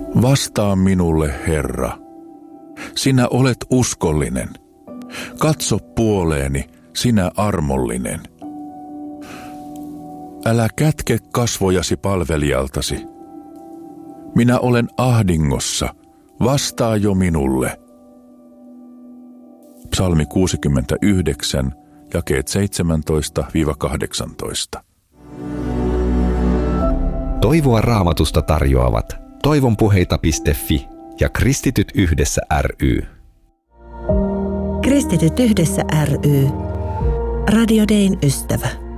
Vastaa minulle, Herra. Sinä olet uskollinen. Katso puoleeni, sinä armollinen. Älä kätke kasvojasi palvelijaltasi. Minä olen ahdingossa, vastaa jo minulle. Psalmi 69, jakeet 17-18. Toivoa Raamatusta tarjoavat toivonpuheita.fi ja Kristityt yhdessä ry. Kristityt yhdessä ry. Radio Dayn ystävä.